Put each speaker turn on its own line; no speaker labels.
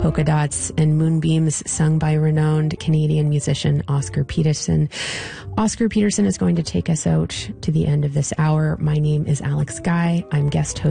Polka Dots and Moonbeams, sung by renowned Canadian musician Oscar Peterson. Oscar Peterson is going to take us out to the end of this hour. My name is Alex Guy. I'm guest host